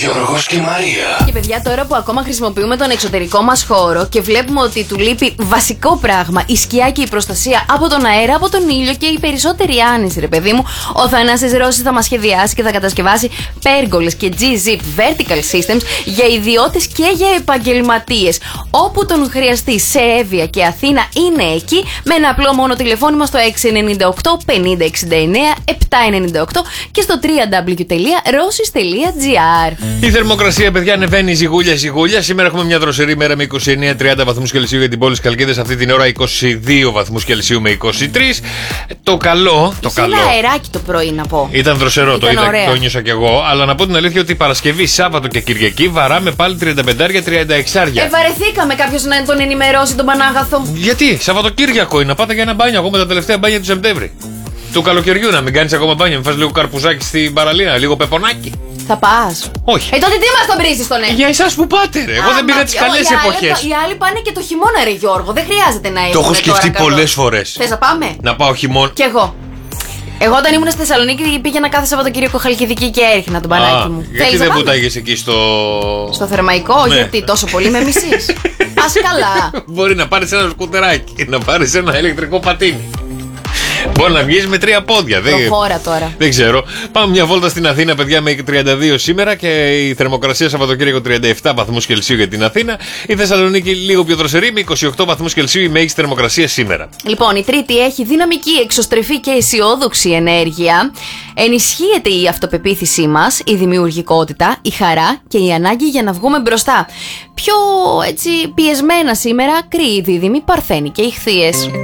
Γιώργος και Μαρία. Και παιδιά, τώρα που ακόμα χρησιμοποιούμε τον εξωτερικό μας χώρο και βλέπουμε ότι του λείπει βασικό πράγμα, η σκιά και η προστασία από τον αέρα, από τον ήλιο και η περισσότερη άνεση, ρε παιδί μου, ο Θανάσης Ρώστης θα μας σχεδιάσει και θα κατασκευάσει πέργολες και G-Zip Vertical Systems για ιδιώτες και για επαγγελματίες. Όπου τον χρειαστεί σε Εύβοια και Αθήνα είναι εκεί, με ένα απλό μόνο τηλεφώνημα στο 698 5069 798 και στο www.rossis.gr. Η θερμοκρασία, παιδιά, ανεβαίνει ζυγούλια. Σήμερα έχουμε μια δροσερή μέρα με 29-30 βαθμούς Κελσίου για την πόλη της Χαλκίδας. Αυτή την ώρα 22 βαθμούς Κελσίου με 23. Το καλό. Ένα αεράκι το πρωί, να πω. Ήταν δροσερό, το νιώσα κι εγώ. Αλλά να πω την αλήθεια ότι Παρασκευή, Σάββατο και Κυριακή βαράμε πάλι 35-36. Βαρεθήκαμε κάποιος να τον ενημερώσει τον Πανάγαθο. Γιατί, Σαββατοκύριακο είναι, να πάτε για ένα μπάνιο ακόμα τα τελευταία μπάνια του Σεπτέμβρη. Του καλοκαιριού να μην κάνεις ακόμα μπάνιο, μην φας λίγο καρπουζάκι στην παραλία, λίγο πεπονάκι. Θα πας? Όχι. Τότε τι μας τον πρίζεις τον Για εσάς που πάτε, ρε. Εγώ δεν πήγα τις καλές εποχές. Οι άλλοι πάνε και το χειμώνα, ρε Γιώργο. Δεν χρειάζεται να Το έχω σκεφτεί πολλές φορές. Θες να πάμε? Να πάω χειμώνα. Κι εγώ. Εγώ όταν ήμουν στη Θεσσαλονίκη πήγαινα κάθε Σαββατοκύριακο Χαλκιδική και έριχνα τον πανάκι μου. Γιατί δεν βουτάγες εκεί στο Θερμαϊκό, ναι. Γιατί τόσο πολύ με μισείς? Ας καλά. Μπορεί να πάρεις ένα σκουτεράκι, να πάρεις ένα ηλεκτρικό πατίνι. Μπορεί να βγεις με 3 πόδια. Προχώρα τώρα. Δεν ξέρω. Πάμε μια βόλτα στην Αθήνα, παιδιά, με 32 σήμερα και η θερμοκρασία Σαββατοκύριακο 37 βαθμούς Κελσίου για την Αθήνα. Η Θεσσαλονίκη λίγο πιο δροσερή με 28 βαθμούς Κελσίου η μέγιστη θερμοκρασία σήμερα. Λοιπόν, η Τρίτη έχει δυναμική, εξωστρεφή και αισιόδοξη ενέργεια. Ενισχύεται η αυτοπεποίθησή μας, η δημιουργικότητα, η χαρά και η ανάγκη για να βγούμε μπροστά. Πιο έτσι πιεσμένα σήμερα κρύοι δίδυμοι, Παρθένοι και Ιχθύες.